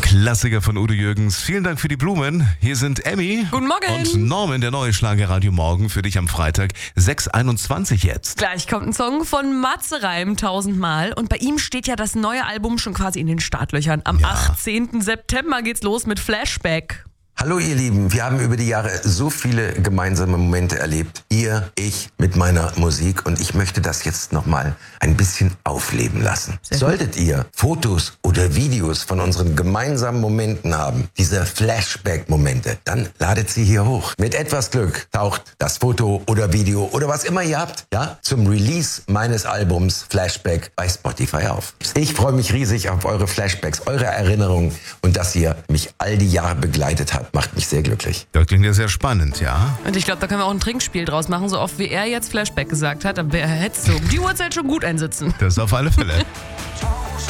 Klassiker von Udo Jürgens. Vielen Dank für die Blumen. Hier sind Emmy Guten Morgen. und Norman, der neue Schlagerradio Morgen für dich am Freitag, 6:21 jetzt. Gleich kommt ein Song von Matze Reim, 1000-mal. Und bei ihm steht ja das neue Album schon quasi in den Startlöchern. Am 18. September geht's los mit Flashback. Hallo ihr Lieben, wir haben über die Jahre so viele gemeinsame Momente erlebt. Ihr, ich mit meiner Musik, und ich möchte das jetzt nochmal ein bisschen aufleben lassen. Solltet ihr Fotos oder Videos von unseren gemeinsamen Momenten haben, diese Flashback-Momente, dann ladet sie hier hoch. Mit etwas Glück taucht das Foto oder Video oder was immer ihr habt, zum Release meines Albums Flashback bei Spotify auf. Ich freue mich riesig auf eure Flashbacks, eure Erinnerungen, und dass ihr mich all die Jahre begleitet habt. Macht mich sehr glücklich. Das klingt ja sehr spannend, ja? Und ich glaube, da können wir auch ein Trinkspiel draus machen. So oft wie er jetzt Flashback gesagt hat, dann hättest du um die Uhrzeit schon gut einsitzen. Das auf alle Fälle.